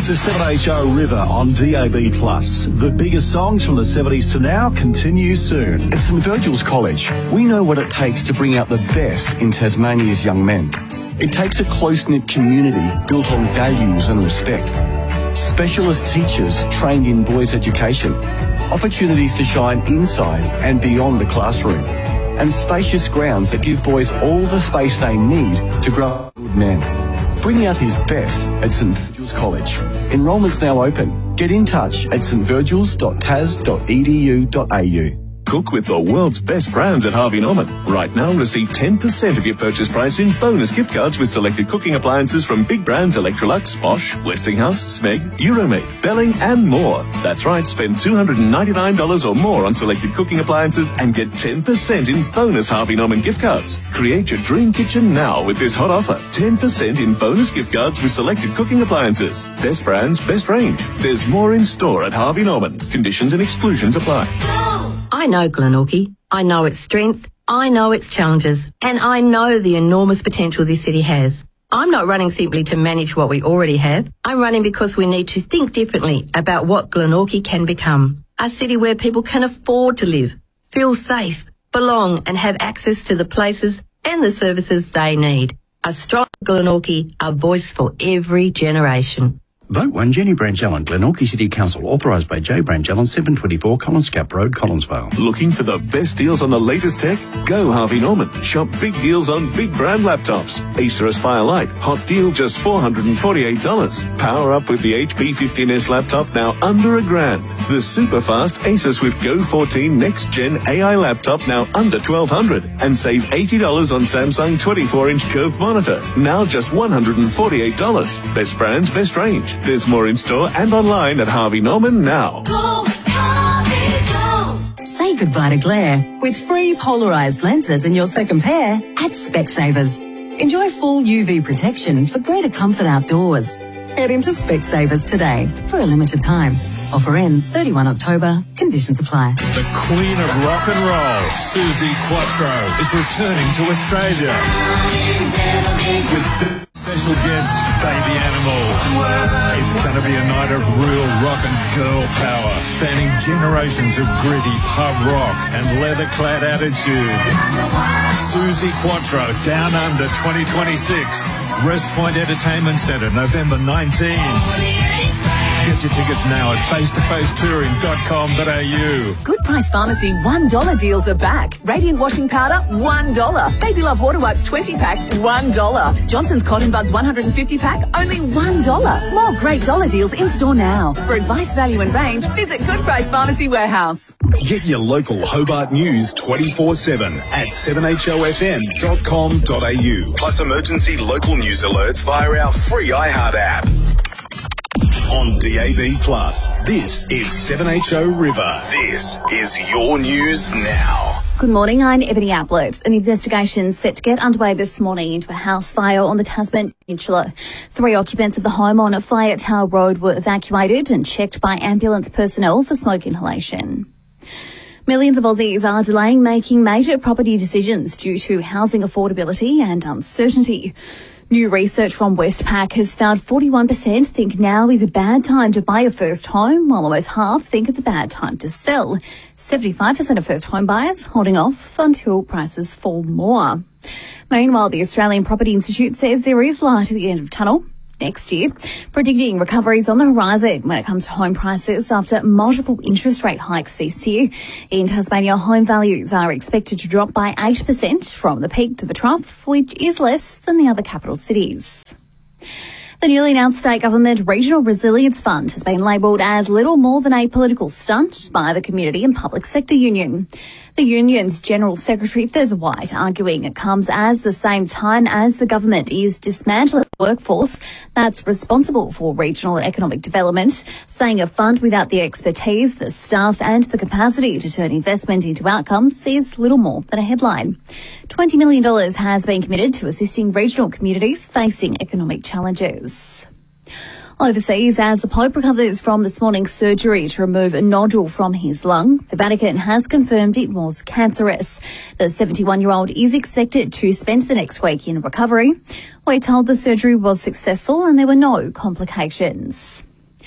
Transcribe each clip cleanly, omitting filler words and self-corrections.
the 7HR River on DAB+. The biggest songs from the 70s to now continue soon. At St Virgil's College, we know what it takes to bring out the best in Tasmania's young men. It takes a close-knit community built on values and respect. Specialist teachers trained in boys' education. Opportunities to shine inside and beyond the classroom. And spacious grounds that give boys all the space they need to grow good men. Bring out his best at St Virgil's College. Enrolment's now open. Get in touch at stvirgils.tas.edu.au. Cook with the world's best brands at Harvey Norman. Right now, receive 10% of your purchase price in bonus gift cards with selected cooking appliances from big brands Electrolux, Bosch, Westinghouse, Smeg, Euromate, Belling and more. That's right, spend $299 or more on selected cooking appliances and get 10% in bonus Harvey Norman gift cards. Create your dream kitchen now with this hot offer. 10% in bonus gift cards with selected cooking appliances. Best brands, best range. There's more in store at Harvey Norman. Conditions and exclusions apply. I know Glenorchy. I know its strength. I know its challenges. And I know the enormous potential this city has. I'm not running simply to manage what we already have. I'm running because we need to think differently about what Glenorchy can become. A city where people can afford to live, feel safe, belong and have access to the places and the services they need. A strong Glenorchy, a voice for every generation. Vote 1 Jenny Branchellen, Glenorchy City Council, authorised by J. Branchellen, 724 Collins Gap Road, Collinsvale. Looking for the best deals on the latest tech? Go Harvey Norman. Shop big deals on big brand laptops. Acer Aspire Lite, hot deal just $448. Power up with the HP 15S laptop now under $1,000. The super fast Acer Swift Go 14 Next Gen AI laptop now under $1,200. And save $80 on Samsung 24-inch curved monitor, now just $148. Best brands, best range. There's more in store and online at Harvey Norman now. Go, Harvey, go. Say goodbye to glare with free polarised lenses in your second pair at Specsavers. Enjoy full UV protection for greater comfort outdoors. Head into Specsavers today for a limited time. Offer ends 31 October. Conditions apply. The Queen of Rock and Roll, Suzi Quatro, is returning to Australia with special guests, Baby Animals. It's going to be a night of real rock and girl power, spanning generations of gritty pub rock and leather-clad attitude. Suzi Quatro, Down Under 2026. West Point Entertainment Centre, November 19. Get your tickets now at facetofacetouring.com.au. Good Price Pharmacy $1 deals are back. Radiant washing powder $1. Baby Love water wipes 20-pack $1. Johnson's Cotton Buds 150-pack only $1. More great dollar deals in store now. For advice, value and range, visit Good Price Pharmacy Warehouse. Get your local Hobart news 24/7 at 7hofm.com.au. Plus emergency local news alerts via our free iHeart app. On DAB+, this is 7HO River. This is your news now. Good morning, I'm Ebony Ablett. An investigation set to get underway this morning into a house fire on the Tasman Peninsula. 3 occupants of the home on Fire Tower Road were evacuated and checked by ambulance personnel for smoke inhalation. Millions of Aussies are delaying making major property decisions due to housing affordability and uncertainty. New research from Westpac has found 41% think now is a bad time to buy a first home, while almost half think it's a bad time to sell. 75% of first home buyers holding off until prices fall more. Meanwhile, the Australian Property Institute says there is light at the end of the tunnel next year, predicting recoveries on the horizon when it comes to home prices after multiple interest rate hikes this year. In Tasmania, home values are expected to drop by 8% from the peak to the trough, which is less than the other capital cities. The newly announced state government Regional Resilience Fund has been labelled as little more than a political stunt by the Community and Public Sector Union. The union's General Secretary, Thurza White, arguing it comes as the same time as the government is dismantling the workforce that's responsible for regional economic development, saying a fund without the expertise, the staff and the capacity to turn investment into outcomes is little more than a headline. $20 million has been committed to assisting regional communities facing economic challenges. Overseas, as the Pope recovers from this morning's surgery to remove a nodule from his lung, the Vatican has confirmed it was cancerous. The 71-year-old is expected to spend the next week in recovery. We're told the surgery was successful and there were no complications.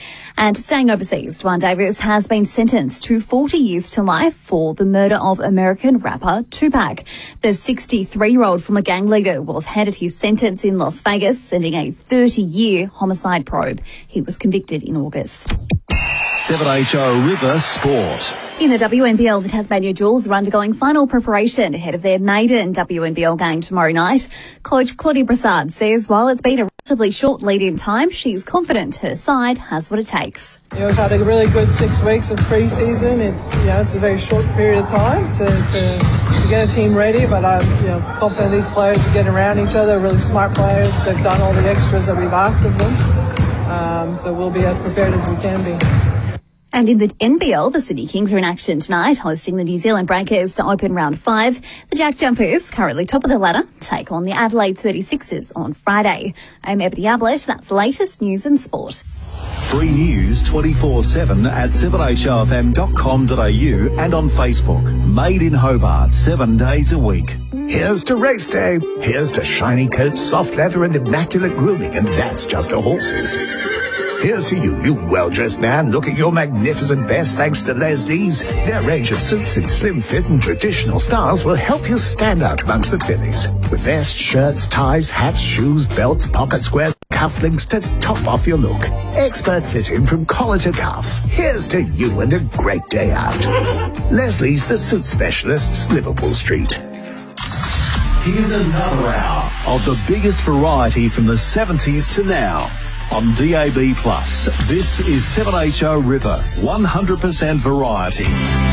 And staying overseas, Dwan Davis has been sentenced to 40 years to life for the murder of American rapper Tupac. The 63-year-old former gang leader was handed his sentence in Las Vegas, sending a 30-year homicide probe. He was convicted in August. 7HO River Sport. In the WNBL, the Tasmania Jewels are undergoing final preparation ahead of their maiden WNBL game tomorrow night. Coach Claudia Brassard says while it's been a relatively short lead-in time, she's confident her side has what it takes. We've had a really good 6 weeks of pre-season. It's a very short period of time to get a team ready, but I'm confident these players are getting around each other, really smart players. They've done all the extras that we've asked of them, so we'll be as prepared as we can be. And in the NBL, the Sydney Kings are in action tonight, hosting the New Zealand Breakers to open round 5. The Jack Jumpers, currently top of the ladder, take on the Adelaide 36ers on Friday. I'm Ebony Ablett. That's the latest news and sport. Free news 24/7 at 7HRFM.com.au and on Facebook. Made in Hobart, 7 days a week. Here's to race day. Here's to shiny coats, soft leather and immaculate grooming, and that's just the horses. Here's to you, you well-dressed man. Look at your magnificent best thanks to Leslie's. Their range of suits in slim fit and traditional styles will help you stand out amongst the fillies. With vests, shirts, ties, hats, shoes, belts, pocket squares, cufflinks to top off your look. Expert fitting from collar to cuffs. Here's to you and a great day out. Leslie's, the suit specialists, Liverpool Street. Here's another hour of the biggest variety from the 70s to now. On DAB+, this is 7HO River, 100% variety.